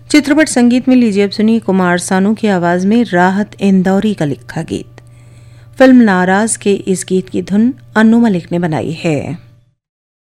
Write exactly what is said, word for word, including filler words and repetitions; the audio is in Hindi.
चित्रपट संगीत में लीजिए अब सुनिए कुमार सानू की आवाज में राहत इंदौरी का लिखा गीत। फिल्म नाराज के इस गीत की धुन अन्नू मलिक ने बनाई है।